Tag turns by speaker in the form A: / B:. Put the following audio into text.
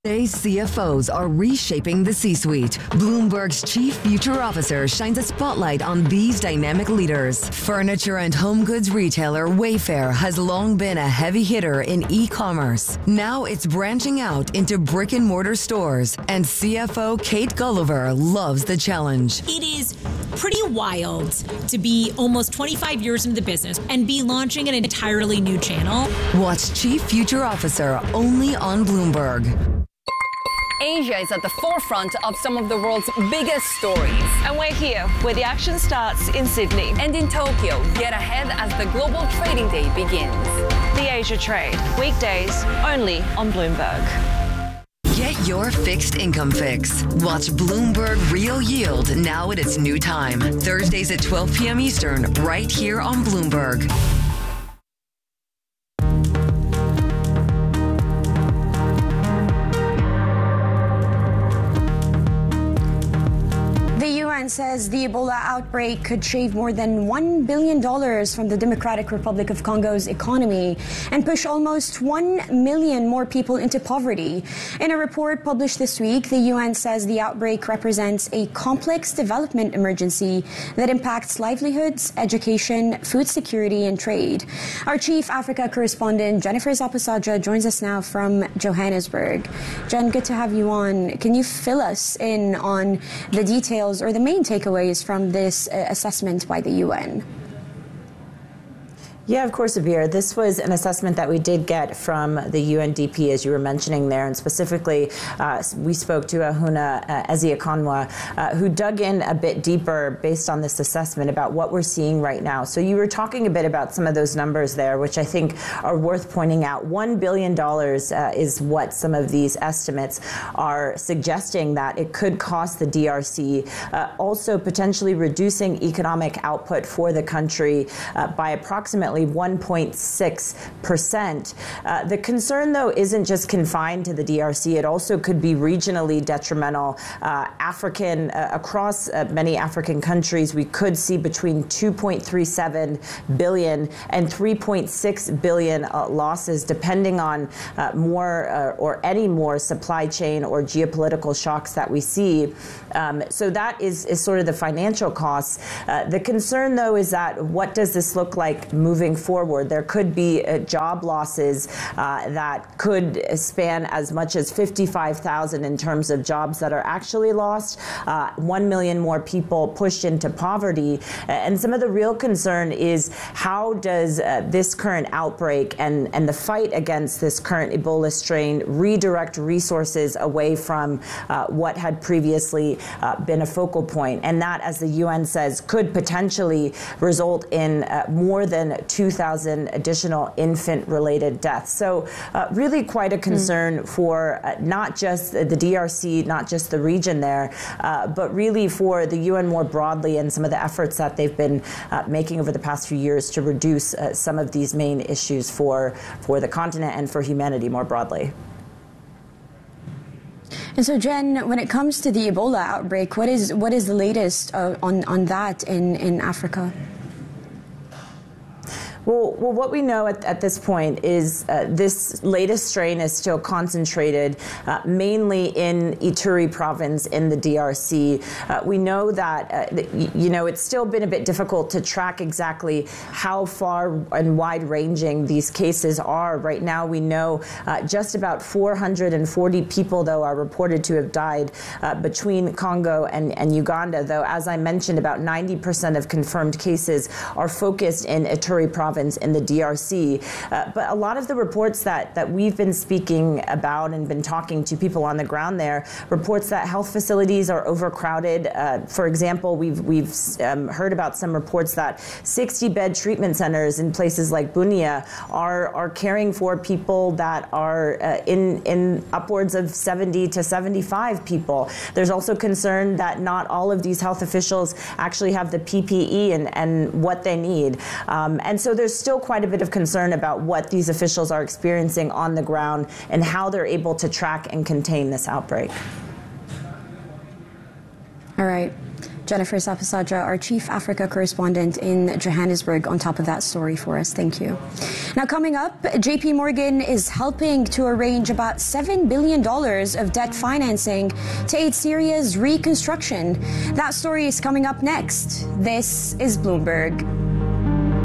A: Today's CFOs are reshaping the C-suite. Bloomberg's chief future officer shines a spotlight on these dynamic leaders. Furniture and home goods retailer Wayfair has long been a heavy hitter in e-commerce. Now it's branching out into brick and mortar stores, and CFO Kate Gulliver loves the challenge.
B: It is pretty wild to be almost 25 years into the business and be launching an entirely new channel.
A: Watch Chief Future Officer only on Bloomberg.
C: Asia is at the forefront of some of the world's biggest stories.
D: And we're here, where the action starts in Sydney.
C: And in Tokyo, get ahead as the global trading day begins.
D: The Asia Trade, weekdays only on Bloomberg.
A: Get your fixed income fix. Watch Bloomberg Real Yield now at its new time. Thursdays at 12 p.m. Eastern, right here on Bloomberg.
E: Says the Ebola outbreak could shave more than $1 billion from the Democratic Republic of Congo's economy and push almost 1 million more people into poverty. In a report published this week, the UN says the outbreak represents a complex development emergency that impacts livelihoods, education, food security, and trade. Our chief Africa correspondent, Jennifer Zapasadra, joins us now from Johannesburg. Jen, good to have you on. Can you fill us in on the details or the main takeaways from this assessment by the UN?
F: Yeah, of course, Abir. This was an assessment that we did get from the UNDP, as you were mentioning there, and specifically we spoke to Ahuna Ezeakonwa, who dug in a bit deeper based on this assessment about what we're seeing right now. So you were talking a bit about some of those numbers there, which I think are worth pointing out. $1 billion is what some of these estimates are suggesting that it could cost the DRC, also potentially reducing economic output for the country by approximately 1.6%. The concern, though, isn't just confined to the DRC. It also could be regionally detrimental. Across many African countries, we could see between 2.37 billion and 3.6 billion losses, depending on more or any more supply chain or geopolitical shocks that we see. So that is sort of the financial costs. The concern, though, is that what does this look like moving forward? There could be job losses that could span as much as 55,000 in terms of jobs that are actually lost, 1 million more people pushed into poverty. And some of the real concern is how does this current outbreak and the fight against this current Ebola strain redirect resources away from what had previously been a focal point. And that, as the UN says, could potentially result in more than 2,000 additional infant-related deaths. So really quite a concern for not just the DRC, not just the region there, but really for the UN more broadly and some of the efforts that they've been making over the past few years to reduce some of these main issues for the continent and for humanity more broadly.
E: And so, Jen, when it comes to the Ebola outbreak, what is the latest on that in Africa?
F: Well, what we know at this point is this latest strain is still concentrated mainly in Ituri province in the DRC. We know that, it's still been a bit difficult to track exactly how far and wide-ranging these cases are. Right now, we know just about 440 people, though, are reported to have died between Congo and Uganda, though, as I mentioned, about 90% of confirmed cases are focused in Ituri province in the DRC. But a lot of the reports that we've been speaking about and been talking to people on the ground there, reports that health facilities are overcrowded. For example, we've heard about some reports that 60-bed treatment centers in places like Bunia are caring for people that are in upwards of 70 to 75 people. There's also concern that not all of these health officials actually have the PPE and what they need. And so there's still quite a bit of concern about what these officials are experiencing on the ground and how they're able to track and contain this outbreak.
E: All right. Jennifer Sapasadra, our Chief Africa correspondent in Johannesburg, on top of that story for us. Thank you. Now, coming up, JP Morgan is helping to arrange about $7 billion of debt financing to aid Syria's reconstruction. That story is coming up next. This is Bloomberg.